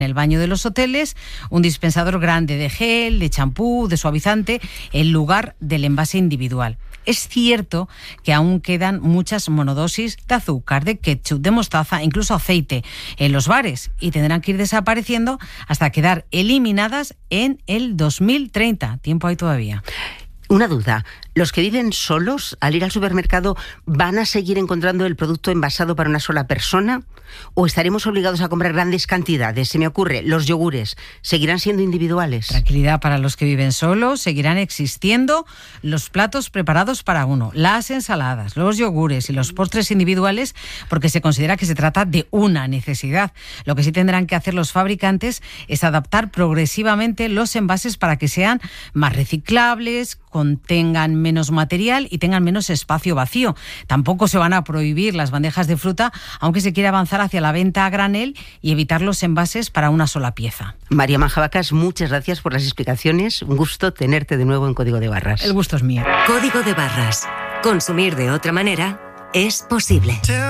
En el baño de los hoteles, un dispensador grande de gel, de champú, de suavizante, en lugar del envase individual. Es cierto que aún quedan muchas monodosis de azúcar, de ketchup, de mostaza, incluso aceite en los bares, y tendrán que ir desapareciendo hasta quedar eliminadas en el 2030. Tiempo hay todavía. Una duda, ¿los que viven solos al ir al supermercado van a seguir encontrando el producto envasado para una sola persona? ¿O estaremos obligados a comprar grandes cantidades? Se me ocurre, los yogures, ¿seguirán siendo individuales? Tranquilidad para los que viven solos, seguirán existiendo los platos preparados para uno, las ensaladas, los yogures y los postres individuales, porque se considera que se trata de una necesidad. Lo que sí tendrán que hacer los fabricantes es adaptar progresivamente los envases para que sean más reciclables, contengan menos material y tengan menos espacio vacío. Tampoco se van a prohibir las bandejas de fruta, aunque se quiere avanzar hacia la venta a granel y evitar los envases para una sola pieza. María Manjabacas, muchas gracias por las explicaciones. Un gusto tenerte de nuevo en Código de Barras. El gusto es mío. Código de Barras. Consumir de otra manera es posible.